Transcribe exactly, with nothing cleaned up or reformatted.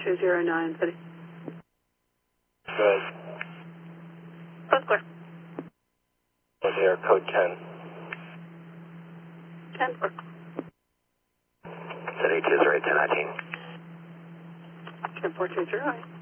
two zero nine, City. Good. Both clear. With air code ten. ten, clear. City two zero eight ten nineteen. ten four two zero.